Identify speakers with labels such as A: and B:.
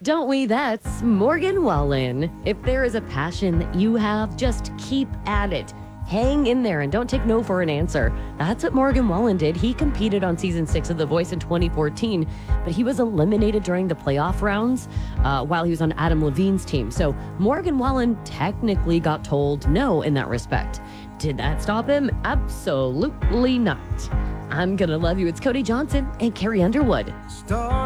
A: Don't we? That's Morgan Wallen. If there is a passion that you have, just keep at it. Hang in there and don't take no for an answer. That's what Morgan Wallen did. He competed on season 6 of The Voice in 2014, but he was eliminated during the playoff rounds while he was on Adam Levine's team. So Morgan Wallen technically got told no in that respect. Did that stop him? Absolutely not. I'm Gonna Love You. It's Cody Johnson and Carrie Underwood.